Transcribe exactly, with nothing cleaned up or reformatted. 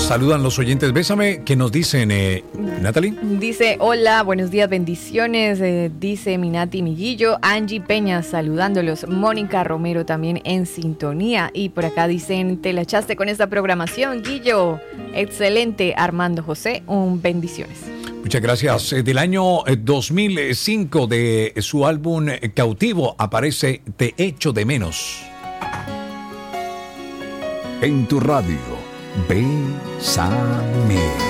Saludan los oyentes. Bésame, ¿qué nos dicen, eh, Natalie? Dice, hola, buenos días, bendiciones. Eh, dice mi Nati Miguillo. Angie Peña saludándolos. Mónica Romero también en sintonía. Y por acá dicen, te la echaste con esta programación, Guillo. Excelente, Armando José. Un bendiciones. Muchas gracias. Del año dos mil cinco, de su álbum Cautivo, aparece Te echo de menos. En tu radio, Bésame.